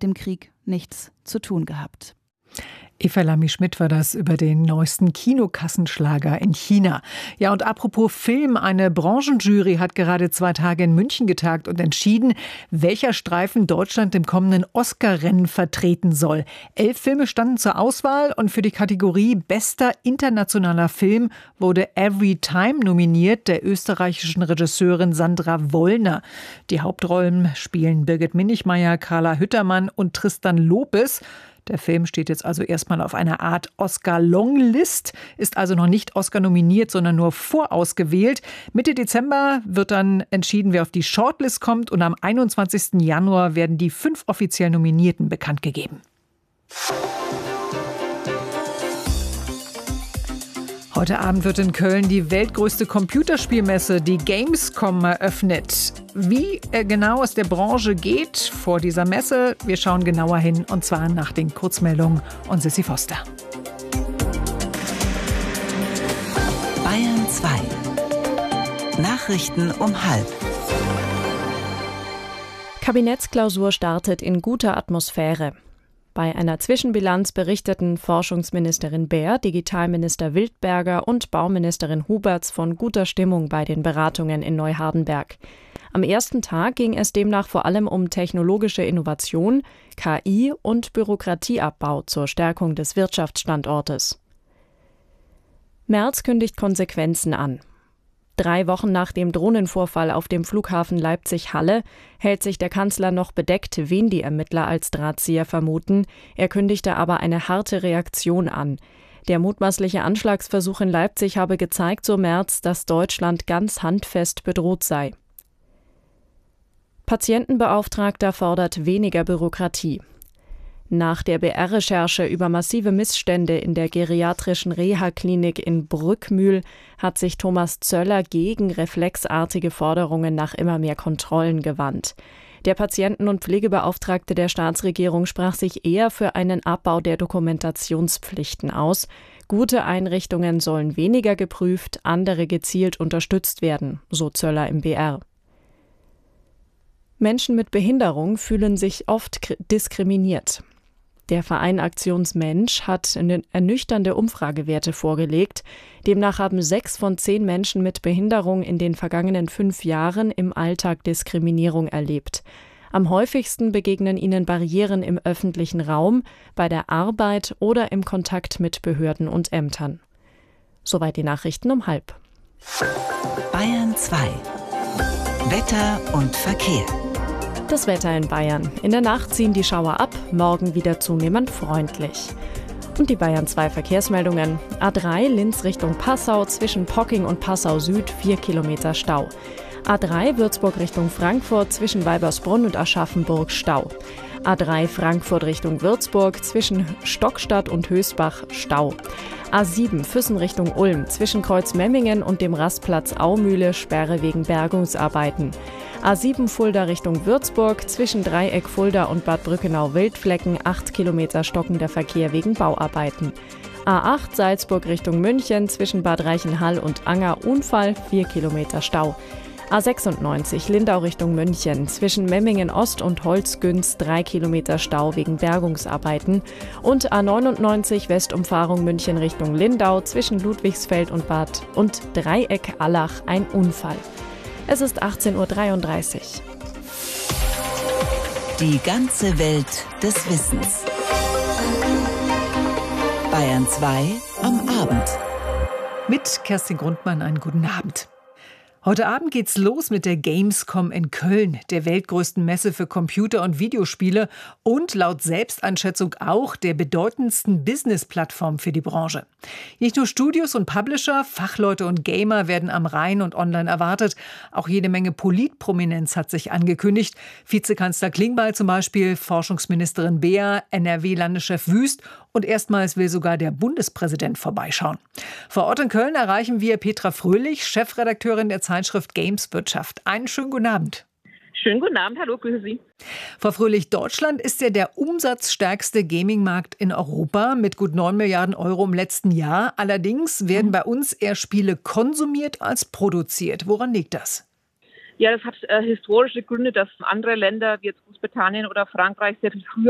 mit dem Krieg nichts zu tun gehabt. Eva Lamy-Schmidt war das über den neuesten Kinokassenschlager in China. Ja, und apropos Film, eine Branchenjury hat gerade 2 Tage in München getagt und entschieden, welcher Streifen Deutschland im kommenden Oscar-Rennen vertreten soll. 11 Filme standen zur Auswahl und für die Kategorie Bester internationaler Film wurde Every Time nominiert, der österreichischen Regisseurin Sandra Wollner. Die Hauptrollen spielen Birgit Minichmayr, Carla Hüttermann und Tristan Lopez. Der Film steht jetzt also erstmal auf einer Art Oscar-Longlist, ist also noch nicht Oscar nominiert, sondern nur vorausgewählt. Mitte Dezember wird dann entschieden, wer auf die Shortlist kommt, und am 21. Januar werden die 5 offiziell Nominierten bekannt gegeben. Heute Abend wird in Köln die weltgrößte Computerspielmesse, die Gamescom, eröffnet. Wie genau es der Branche geht vor dieser Messe, wir schauen genauer hin, und zwar nach den Kurzmeldungen und Sissi Foster. Bayern 2. Nachrichten um 12:30. Kabinettsklausur startet in guter Atmosphäre. Bei einer Zwischenbilanz berichteten Forschungsministerin Baer, Digitalminister Wildberger und Bauministerin Huberts von guter Stimmung bei den Beratungen in Neuhardenberg. Am ersten Tag ging es demnach vor allem um technologische Innovation, KI und Bürokratieabbau zur Stärkung des Wirtschaftsstandortes. Merz kündigt Konsequenzen an. 3 Wochen nach dem Drohnenvorfall auf dem Flughafen Leipzig-Halle hält sich der Kanzler noch bedeckt, wen die Ermittler als Drahtzieher vermuten. Er kündigte aber eine harte Reaktion an. Der mutmaßliche Anschlagsversuch in Leipzig habe gezeigt, so Merz, dass Deutschland ganz handfest bedroht sei. Patientenbeauftragter fordert weniger Bürokratie. Nach der BR-Recherche über massive Missstände in der geriatrischen Reha-Klinik in Brückmühl hat sich Thomas Zöller gegen reflexartige Forderungen nach immer mehr Kontrollen gewandt. Der Patienten- und Pflegebeauftragte der Staatsregierung sprach sich eher für einen Abbau der Dokumentationspflichten aus. Gute Einrichtungen sollen weniger geprüft, andere gezielt unterstützt werden, so Zöller im BR. Menschen mit Behinderung fühlen sich oft diskriminiert. Der Verein Aktionsmensch hat ernüchternde Umfragewerte vorgelegt. Demnach haben 6 von 10 Menschen mit Behinderung in den vergangenen 5 Jahren im Alltag Diskriminierung erlebt. Am häufigsten begegnen ihnen Barrieren im öffentlichen Raum, bei der Arbeit oder im Kontakt mit Behörden und Ämtern. Soweit die Nachrichten um 12:30. Bayern 2. Wetter und Verkehr. Das Wetter in Bayern. In der Nacht ziehen die Schauer ab, morgen wieder zunehmend freundlich. Und die Bayern 2 Verkehrsmeldungen. A3 Linz Richtung Passau, zwischen Pocking und Passau Süd 4 Kilometer Stau. A3 Würzburg Richtung Frankfurt, zwischen Weibersbrunn und Aschaffenburg Stau. A3 Frankfurt Richtung Würzburg, zwischen Stockstadt und Hösbach Stau. A7 Füssen Richtung Ulm, zwischen Kreuzmemmingen und dem Rastplatz Aumühle Sperre wegen Bergungsarbeiten. A7 Fulda Richtung Würzburg, zwischen Dreieck Fulda und Bad Brückenau-Wildflecken 8 Kilometer stockender Verkehr wegen Bauarbeiten. A8 Salzburg Richtung München, zwischen Bad Reichenhall und Anger Unfall 4 Kilometer Stau. A96 Lindau Richtung München, zwischen Memmingen Ost und Holzgünz 3 Kilometer Stau wegen Bergungsarbeiten. Und A99 Westumfahrung München Richtung Lindau, zwischen Ludwigsfeld und Bad und Dreieck Allach ein Unfall. Es ist 18:33 Uhr. Die ganze Welt des Wissens. Bayern 2 am Abend. Mit Kerstin Grundmann einen guten Abend. Heute Abend geht's los mit der Gamescom in Köln, der weltgrößten Messe für Computer- und Videospiele und laut Selbsteinschätzung auch der bedeutendsten Business-Plattform für die Branche. Nicht nur Studios und Publisher, Fachleute und Gamer werden am Rhein und online erwartet. Auch jede Menge Politprominenz hat sich angekündigt. Vizekanzler Klingbeil zum Beispiel, Forschungsministerin Beer, NRW-Landeschef Wüst und erstmals will sogar der Bundespräsident vorbeischauen. Vor Ort in Köln erreichen wir Petra Fröhlich, Chefredakteurin der Zeitschrift Gameswirtschaft. Einen schönen guten Abend. Schönen guten Abend, hallo, grüße Sie. Frau Fröhlich, Deutschland ist ja der umsatzstärkste Gaming-Markt in Europa mit gut 9 Milliarden Euro im letzten Jahr. Allerdings werden bei uns eher Spiele konsumiert als produziert. Woran liegt das? Ja, das hat historische Gründe, dass andere Länder wie jetzt Großbritannien oder Frankreich sehr viel früher